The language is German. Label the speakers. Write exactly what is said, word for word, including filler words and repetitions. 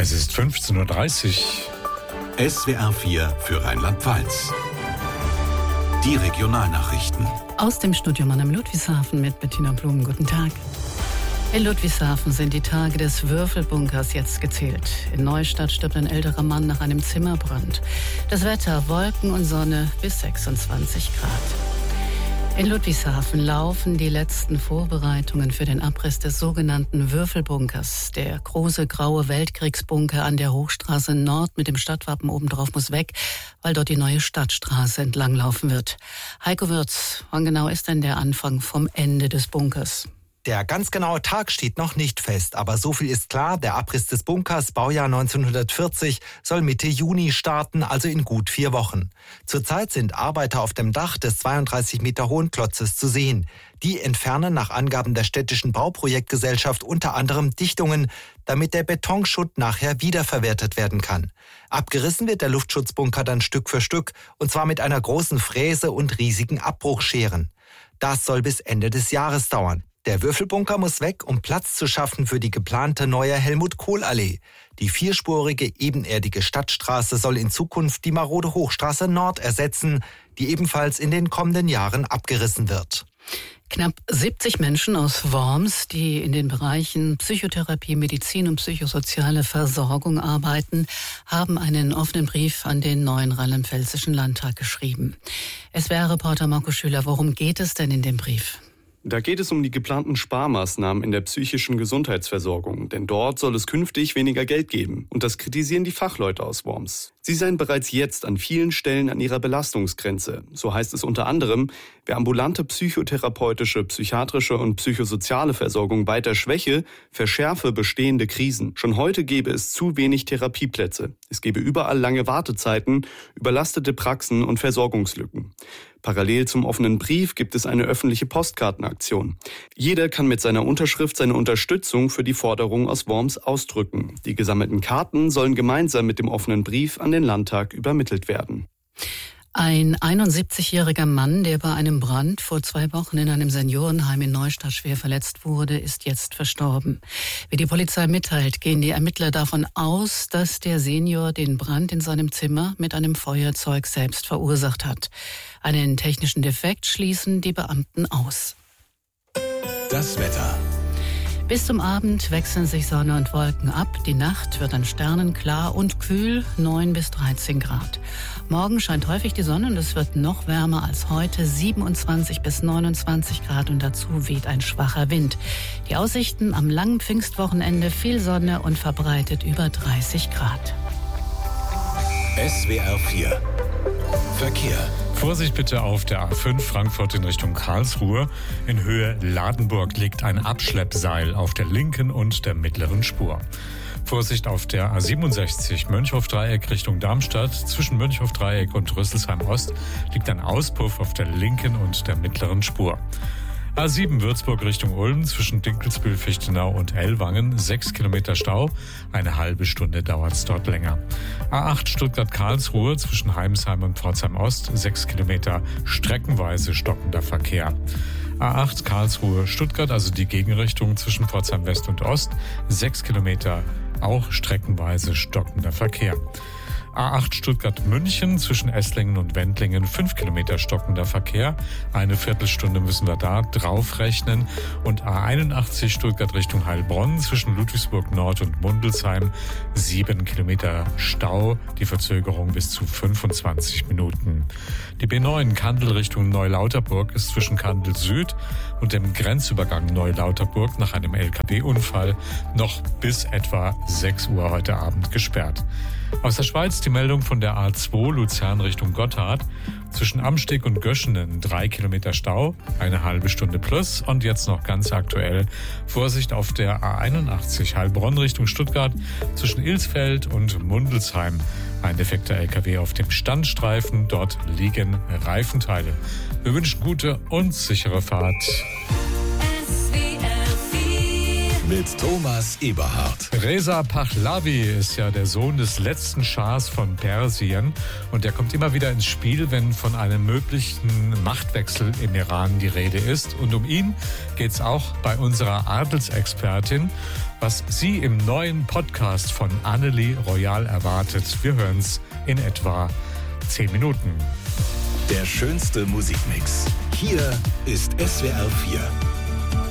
Speaker 1: Es ist fünfzehn Uhr dreißig.
Speaker 2: S W R vier für Rheinland-Pfalz. Die Regionalnachrichten.
Speaker 3: Aus dem Studio Mannheim Ludwigshafen mit Bettina Blum. Guten Tag. In Ludwigshafen sind die Tage des Würfelbunkers jetzt gezählt. In Neustadt stirbt ein älterer Mann nach einem Zimmerbrand. Das Wetter, Wolken und Sonne bis sechsundzwanzig Grad. In Ludwigshafen laufen die letzten Vorbereitungen für den Abriss des sogenannten Würfelbunkers. Der große graue Weltkriegsbunker an der Hochstraße Nord mit dem Stadtwappen obendrauf muss weg, weil dort die neue Stadtstraße entlanglaufen wird. Heiko Würz, wann genau ist denn der Anfang vom Ende des Bunkers?
Speaker 4: Der ganz genaue Tag steht noch nicht fest, aber so viel ist klar, der Abriss des Bunkers, Baujahr neunzehnhundertvierzig, soll Mitte Juni starten, also in gut vier Wochen. Zurzeit sind Arbeiter auf dem Dach des zweiunddreißig Meter hohen Klotzes zu sehen. Die entfernen nach Angaben der städtischen Bauprojektgesellschaft unter anderem Dichtungen, damit der Betonschutt nachher wiederverwertet werden kann. Abgerissen wird der Luftschutzbunker dann Stück für Stück, und zwar mit einer großen Fräse und riesigen Abbruchscheren. Das soll bis Ende des Jahres dauern. Der Würfelbunker muss weg, um Platz zu schaffen für die geplante neue Helmut-Kohl-Allee. Die vierspurige, ebenerdige Stadtstraße soll in Zukunft die marode Hochstraße Nord ersetzen, die ebenfalls in den kommenden Jahren abgerissen wird.
Speaker 3: Knapp siebzig Menschen aus Worms, die in den Bereichen Psychotherapie, Medizin und psychosoziale Versorgung arbeiten, haben einen offenen Brief an den neuen Rheinland-Pfälzischen Landtag geschrieben. S W R-Reporter Marco Schüler, worum geht es denn in dem Brief?
Speaker 5: Da geht es um die geplanten Sparmaßnahmen in der psychischen Gesundheitsversorgung, denn dort soll es künftig weniger Geld geben. Und das kritisieren die Fachleute aus Worms. Sie seien bereits jetzt an vielen Stellen an ihrer Belastungsgrenze. So heißt es unter anderem, wer ambulante psychotherapeutische, psychiatrische und psychosoziale Versorgung weiter schwäche, verschärfe bestehende Krisen. Schon heute gäbe es zu wenig Therapieplätze. Es gebe überall lange Wartezeiten, überlastete Praxen und Versorgungslücken. Parallel zum offenen Brief gibt es eine öffentliche Postkartenaktion. Jeder kann mit seiner Unterschrift seine Unterstützung für die Forderung aus Worms ausdrücken. Die gesammelten Karten sollen gemeinsam mit dem offenen Brief an den Landtag übermittelt werden.
Speaker 3: Ein einundsiebzigjähriger Mann, der bei einem Brand vor zwei Wochen in einem Seniorenheim in Neustadt schwer verletzt wurde, ist jetzt verstorben. Wie die Polizei mitteilt, gehen die Ermittler davon aus, dass der Senior den Brand in seinem Zimmer mit einem Feuerzeug selbst verursacht hat. Einen technischen Defekt schließen die Beamten aus.
Speaker 2: Das Wetter.
Speaker 3: Bis zum Abend wechseln sich Sonne und Wolken ab. Die Nacht wird dann sternenklar und kühl, neun bis dreizehn Grad. Morgen scheint häufig die Sonne und es wird noch wärmer als heute, siebenundzwanzig bis neunundzwanzig Grad, und dazu weht ein schwacher Wind. Die Aussichten am langen Pfingstwochenende, viel Sonne und verbreitet über dreißig Grad.
Speaker 2: S W R vier Verkehr.
Speaker 1: Vorsicht bitte auf der A fünf Frankfurt in Richtung Karlsruhe. In Höhe Ladenburg liegt ein Abschleppseil auf der linken und der mittleren Spur. Vorsicht auf der A siebenundsechzig Mönchhof-Dreieck Richtung Darmstadt. Zwischen Mönchhof-Dreieck und Rüsselsheim-Ost liegt ein Auspuff auf der linken und der mittleren Spur. A sieben Würzburg Richtung Ulm zwischen Dinkelsbühl, Fichtenau und Ellwangen, sechs Kilometer Stau, eine halbe Stunde dauert es dort länger. A acht Stuttgart-Karlsruhe zwischen Heimsheim und Pforzheim-Ost, sechs Kilometer streckenweise stockender Verkehr. A acht Karlsruhe-Stuttgart, also die Gegenrichtung zwischen Pforzheim-West und Ost, sechs Kilometer auch streckenweise stockender Verkehr. A acht Stuttgart-München zwischen Esslingen und Wendlingen, fünf Kilometer stockender Verkehr. Eine Viertelstunde müssen wir da draufrechnen. Und A einundachtzig Stuttgart Richtung Heilbronn zwischen Ludwigsburg Nord und Mundelsheim, sieben Kilometer Stau. Die Verzögerung bis zu fünfundzwanzig Minuten. Die B neun Kandel Richtung Neulauterburg ist zwischen Kandel Süd und dem Grenzübergang Neulauterburg nach einem L K W-Unfall noch bis etwa sechs Uhr heute Abend gesperrt. Aus der Schweiz die Meldung von der A zwei Luzern Richtung Gotthard. Zwischen Amsteg und Göschenen drei Kilometer Stau, eine halbe Stunde plus. Und jetzt noch ganz aktuell Vorsicht auf der A einundachtzig Heilbronn Richtung Stuttgart zwischen Ilsfeld und Mundelsheim. Ein defekter L K W auf dem Standstreifen, dort liegen Reifenteile. Wir wünschen gute und sichere Fahrt.
Speaker 2: Mit Thomas Eberhardt.
Speaker 1: Reza Pahlavi ist ja der Sohn des letzten Schahs von Persien und der kommt immer wieder ins Spiel, wenn von einem möglichen Machtwechsel im Iran die Rede ist. Und um ihn geht es auch bei unserer Adelsexpertin. was Sie im neuen Podcast von Annelie Royal erwartet. Wir hören's in etwa zehn Minuten.
Speaker 2: Der schönste Musikmix. Hier ist S W R vier.